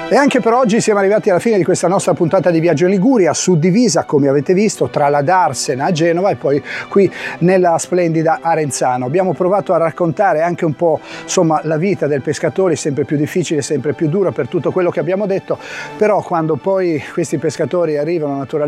E anche per oggi siamo arrivati alla fine di questa nostra puntata di Viaggio in Liguria, suddivisa, come avete visto, tra la Darsena a Genova e poi qui nella splendida Arenzano. Abbiamo provato a raccontare anche un po', insomma, la vita del pescatore, sempre più difficile, sempre più dura per tutto quello che abbiamo detto, però quando poi questi pescatori arrivano naturalmente